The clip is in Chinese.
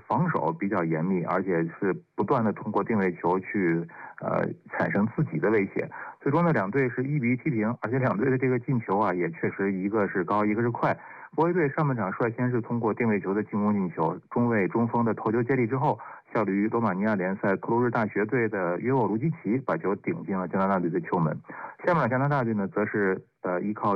防守比较严密，而且是不断的通过定位球去产生自己的威胁。最终呢，两队是1-1踢平，而且两队的这个进球啊，也确实一个是高，一个是快。国卫队上半场率先是通过定位球的进攻进球，中卫中锋的头球接力之后，效力于罗马尼亚联赛克鲁日大学队的约沃卢基奇把球顶进了加拿大队的球门。下半场加拿大队呢，则是依靠